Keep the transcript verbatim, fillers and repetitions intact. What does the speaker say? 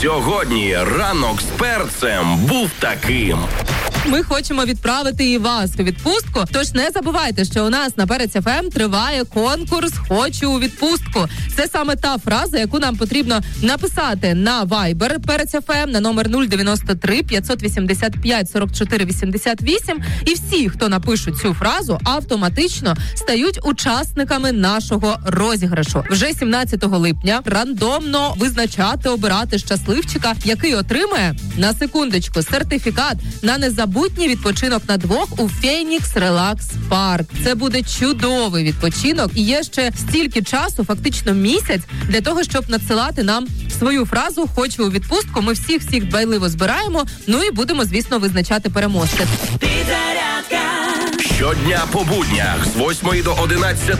Сьогодні ранок з перцем був таким. Ми хочемо відправити і вас у відпустку, тож не забувайте, що у нас на Перець еф ем триває конкурс «Хочу у відпустку». Це саме та фраза, яку нам потрібно написати на Viber Перець еф ем на номер нуль дев'яносто три п'ятсот вісімдесят п'ять сорок чотири вісімдесят вісім. І всі, хто напишуть цю фразу, автоматично стають учасниками нашого розіграшу. Вже сімнадцятого липня рандомно визначати, обирати щасливчика, який отримає, на секундочку, сертифікат на незабутній Будній відпочинок на двох у Фенікс Релакс Парк. Це буде чудовий відпочинок. І є ще стільки часу, фактично місяць, для того, щоб надсилати нам свою фразу «Хочу у відпустку». Ми всіх-всіх дбайливо збираємо, ну і будемо, звісно, визначати переможця. Щодня по буднях з восьмої до одинадцятої